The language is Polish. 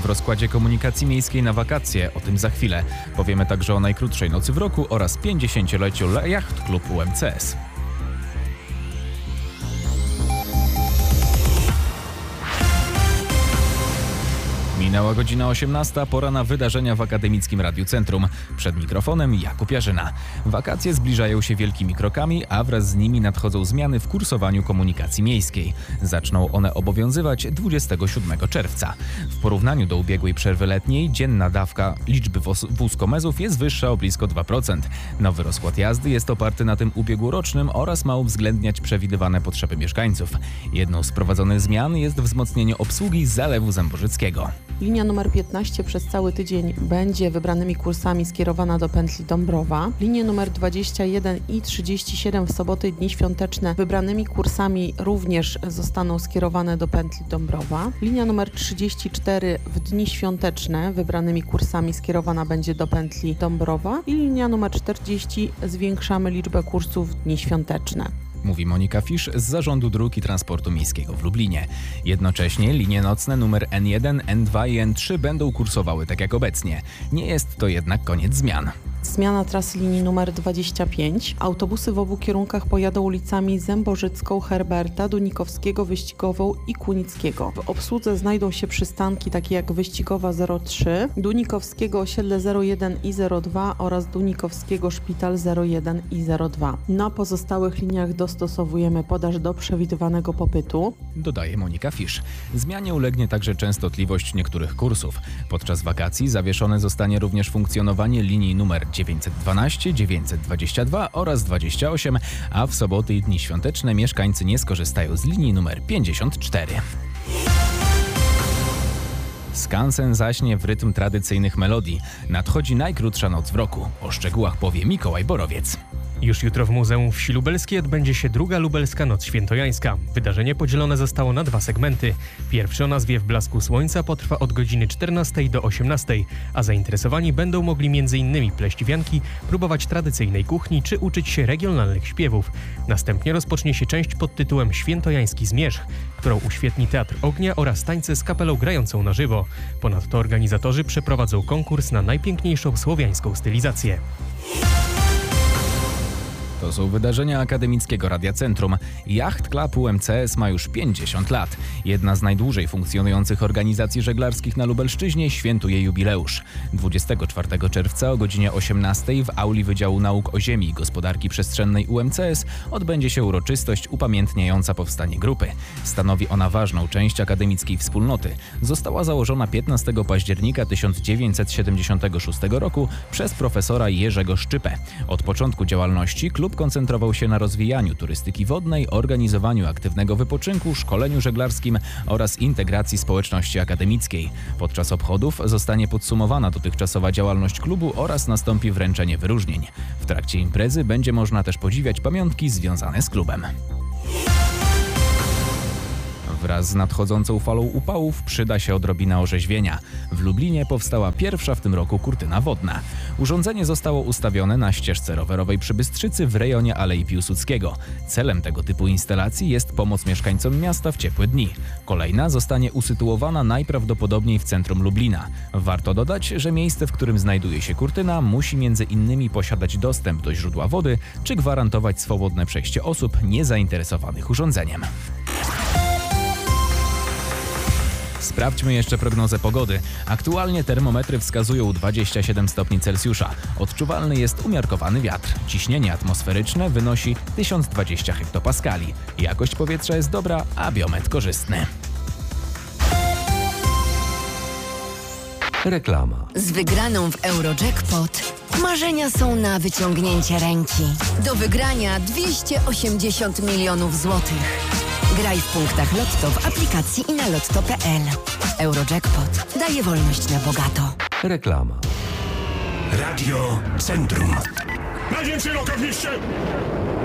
w rozkładzie komunikacji miejskiej na wakacje. O tym za chwilę. Powiemy także o najkrótszej nocy w roku oraz 50-leciu Yacht Club UMCS. Minęła godzina 18, pora na wydarzenia w Akademickim Radiu Centrum. Przed mikrofonem Jakub Jarzyna. Wakacje zbliżają się wielkimi krokami, a wraz z nimi nadchodzą zmiany w kursowaniu komunikacji miejskiej. Zaczną one obowiązywać 27 czerwca. W porównaniu do ubiegłej przerwy letniej dzienna dawka liczby wózkomezów jest wyższa o blisko 2%. Nowy rozkład jazdy jest oparty na tym ubiegłorocznym oraz ma uwzględniać przewidywane potrzeby mieszkańców. Jedną z wprowadzonych zmian jest wzmocnienie obsługi z Zalewu Zemborzyckiego. Linia numer 15 przez cały tydzień będzie wybranymi kursami skierowana do pętli Dąbrowa. Linie numer 21 i 37 w soboty i dni świąteczne wybranymi kursami również zostaną skierowane do pętli Dąbrowa. Linia numer 34 w dni świąteczne wybranymi kursami skierowana będzie do pętli Dąbrowa i linia numer 40 zwiększamy liczbę kursów w dni świąteczne. Mówi Monika Fisz z Zarządu Dróg i Transportu Miejskiego w Lublinie. Jednocześnie linie nocne numer N1, N2 i N3 będą kursowały tak jak obecnie. Nie jest to jednak koniec zmian. Zmiana trasy linii numer 25. Autobusy w obu kierunkach pojadą ulicami Zemborzycką, Herberta, Dunikowskiego, Wyścigową i Kunickiego. W obsłudze znajdą się przystanki takie jak Wyścigowa 03, Dunikowskiego osiedle 01 i 02 oraz Dunikowskiego Szpital 01 i 02. Na pozostałych liniach dostosowujemy podaż do przewidywanego popytu. Dodaje Monika Fisz. Zmianie ulegnie także częstotliwość niektórych kursów. Podczas wakacji zawieszone zostanie również funkcjonowanie linii numer 912, 922 oraz 28, a w soboty i dni świąteczne mieszkańcy nie skorzystają z linii numer 54. Skansen zaśnie w rytm tradycyjnych melodii. Nadchodzi najkrótsza noc w roku. O szczegółach powie Mikołaj Borowiec. Już jutro w Muzeum Wsi Lubelskiej odbędzie się druga Lubelska Noc Świętojańska. Wydarzenie podzielone zostało na dwa segmenty. Pierwszy o nazwie W blasku słońca potrwa od godziny 14 do 18, a zainteresowani będą mogli m.in. pleść wianki, próbować tradycyjnej kuchni czy uczyć się regionalnych śpiewów. Następnie rozpocznie się część pod tytułem Świętojański Zmierzch, którą uświetni Teatr Ognia oraz tańce z kapelą grającą na żywo. Ponadto organizatorzy przeprowadzą konkurs na najpiękniejszą słowiańską stylizację. To są wydarzenia Akademickiego Radia Centrum. Yacht Club UMCS ma już 50 lat. Jedna z najdłużej funkcjonujących organizacji żeglarskich na Lubelszczyźnie świętuje jubileusz. 24 czerwca o godzinie 18 w auli Wydziału Nauk o Ziemi i Gospodarki Przestrzennej UMCS odbędzie się uroczystość upamiętniająca powstanie grupy. Stanowi ona ważną część akademickiej wspólnoty. Została założona 15 października 1976 roku przez profesora Jerzego Szczypę. Od początku działalności klub koncentrował się na rozwijaniu turystyki wodnej, organizowaniu aktywnego wypoczynku, szkoleniu żeglarskim oraz integracji społeczności akademickiej. Podczas obchodów zostanie podsumowana dotychczasowa działalność klubu oraz nastąpi wręczenie wyróżnień. W trakcie imprezy będzie można też podziwiać pamiątki związane z klubem. Wraz z nadchodzącą falą upałów przyda się odrobina orzeźwienia. W Lublinie powstała pierwsza w tym roku kurtyna wodna. Urządzenie zostało ustawione na ścieżce rowerowej przy Bystrzycy w rejonie Alei Piłsudskiego. Celem tego typu instalacji jest pomoc mieszkańcom miasta w ciepłe dni. Kolejna zostanie usytuowana najprawdopodobniej w centrum Lublina. Warto dodać, że miejsce, w którym znajduje się kurtyna, musi między innymi posiadać dostęp do źródła wody czy gwarantować swobodne przejście osób niezainteresowanych urządzeniem. Sprawdźmy jeszcze prognozę pogody. Aktualnie termometry wskazują 27 stopni Celsjusza. Odczuwalny jest umiarkowany wiatr. Ciśnienie atmosferyczne wynosi 1020 hektopaskali. Jakość powietrza jest dobra, a biometr korzystny. Reklama. Z wygraną w Eurojackpot marzenia są na wyciągnięcie ręki. Do wygrania 280 milionów złotych. Graj w punktach Lotto w aplikacji i na lotto.pl. Eurojackpot daje wolność na bogato. Reklama. Radio Centrum. Najwięcej rok w mieście!